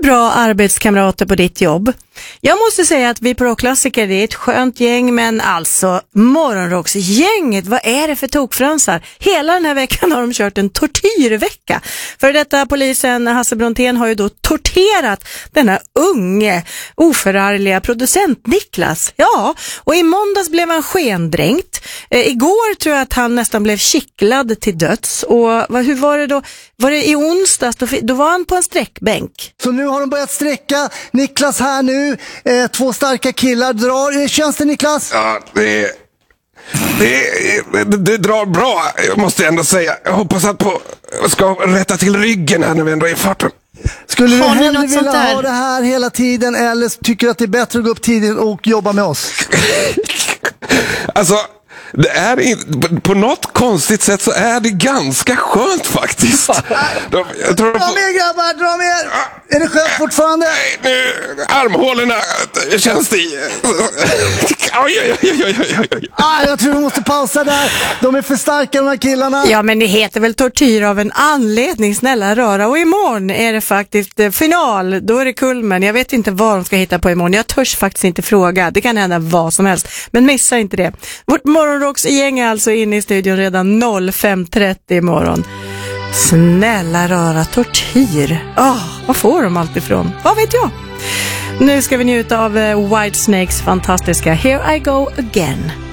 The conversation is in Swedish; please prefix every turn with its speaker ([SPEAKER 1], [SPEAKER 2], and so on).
[SPEAKER 1] bra arbetskamrater på ditt jobb? Jag måste säga att vi på Rockklassiker, det är ett skönt gäng, men alltså morgonrocksgänget, vad är det för tokfransar? Hela den här veckan har de kört en tortyrvecka. För detta polisen Hasse Brontén har ju då torterat denna unge, oförargliga producent Niklas. Ja, och i måndags blev han skendränkt. Igår tror jag att han nästan blev kittlad till döds. Och hur var det då? Var det i onsdags? Då var han på en sträckbänk.
[SPEAKER 2] Så nu har de börjat sträcka Niklas här nu. Två starka killar drar. Känns det, Niklas?
[SPEAKER 3] Ja, det drar bra, måste jag ändå säga. Jag hoppas att ska rätta till ryggen här när vi ändå är i farten.
[SPEAKER 2] Skulle du hellre vilja ha det här hela tiden, eller tycker du att det är bättre att gå upp tidigt och jobba med oss?
[SPEAKER 3] Alltså, det är på något konstigt sätt så är det ganska skönt faktiskt.
[SPEAKER 2] Dra med grabbar, dra med! Är det skönt fortfarande?
[SPEAKER 3] Nej, nu, armhålorna känns det i.
[SPEAKER 2] Jag tror vi måste pausa där. De är för starka, de här killarna.
[SPEAKER 1] Ja, men det heter väl tortyr av en anledning, snälla rara. Och imorgon är det faktiskt final. Då är det kulmen. Jag vet inte vad de ska hitta på imorgon. Jag törs faktiskt inte fråga. Det kan hända vad som helst. Men missa inte det. Vårt morgonrocksgäng är alltså inne i studion redan 05.30 imorgon. Snälla rara, tortyr. Vad får de allt ifrån? Vad vet jag? Nu ska vi njuta av Whitesnakes fantastiska Here I Go Again.